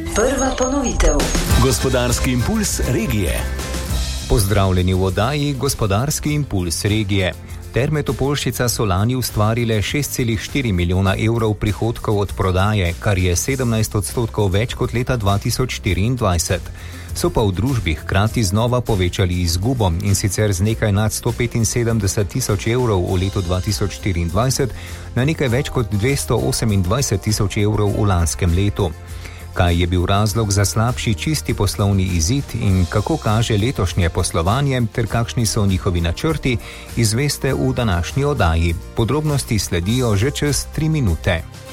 Prva ponovitev. Gospodarski impuls regije. Pozdravljeni v oddaji Gospodarski impuls regije. Terme Topolšica so lani ustvarile 6,4 milijona evrov prihodkov od prodaje, kar je 17% več kot leta 2024. So pa v družbi hkrati znova povečali izgubo, in sicer z nekaj nad 175 tisoč evrov v letu 2024 na nekaj več kot 228 tisoč evrov v lanskem letu. Kaj je bil razlog za slabši čisti poslovni izid in kako kaže letošnje poslovanje ter kakšni so njihovi načrti, izveste v današnji oddaji. Podrobnosti sledijo že čez 3 minute.